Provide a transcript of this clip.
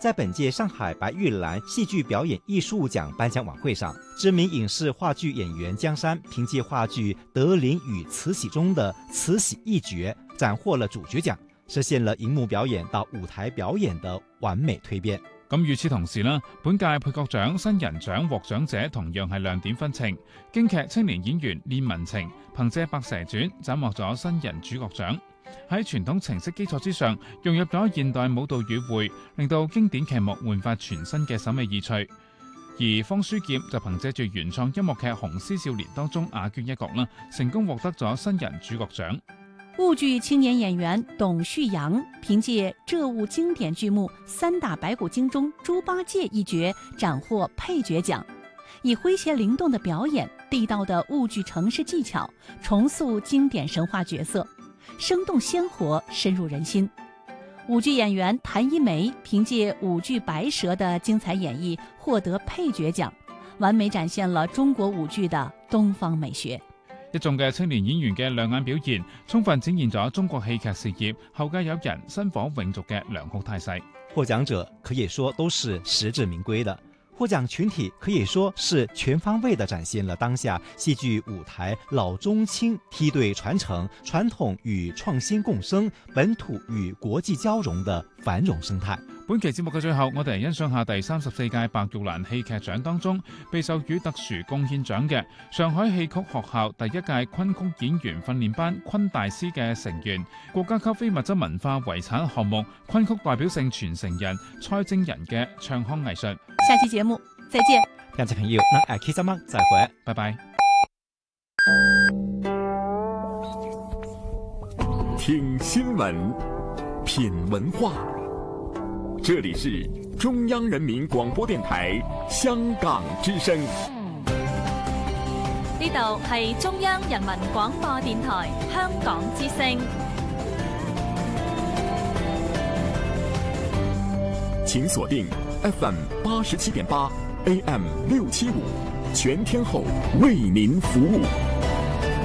在本届上海白玉兰戏剧表演艺术奖颁奖晚会上，知名影视话剧演员江山凭借话剧《德龄与慈禧》中的慈禧一角斩获了主角奖，实现了荧幕表演到舞台表演的完美蛻變。 咁與此同時啦，本屆配角獎新人獎獲獎者同樣係亮點紛呈。京劇青年演員練文情憑借《白蛇傳》斬獲咗新人主角獎。喺傳統程式基礎之上，融入咗現代舞蹈語彙，令到經典劇目煥發全新嘅審美意趣。而方書劍就憑借住原創音樂劇《雄獅少年》當中雅娟一角啦，成功獲得咗新人主角獎。 沪剧青年演员董旭阳凭借浙沪经典剧目《三打白骨精》中猪八戒一角斩获配角奖，以诙谐灵动的表演、地道的沪剧程式技巧，重塑经典神话角色，生动鲜活，深入人心。舞剧演员谭一梅凭借舞剧《白蛇》的精彩演绎获得配角獎，完美展現了中國舞劇的東方美學。 一眾嘅青年演員嘅亮眼表現，充分展現咗中國戲劇事業後繼有人、薪火永續嘅良好態勢。 獲獎者可以說都是實至名歸的，獲獎群體可以說是全方位地展現了當下戲劇舞台老中青梯隊傳承、傳統與創新共生、本土與國際交融的繁榮生態。 本期節目嘅最後，我哋嚟欣賞下第34屆白玉蘭戲劇獎當中被授予特殊貢獻獎嘅上海戲曲學校第一屆昆曲演員訓練班昆大師嘅成員、國家級非物質文化遺產項目昆曲代表性傳承人蔡正仁嘅唱腔藝術。 下期節目再見， 聽眾朋友，那下期節目再會， 拜拜。 聽新聞，品文化。這裡是中央人民廣播電台香港之聲。 呢度係中央人民廣播電台香港之聲。 請鎖定 FM 87.8 AM 675，全天候為您服務。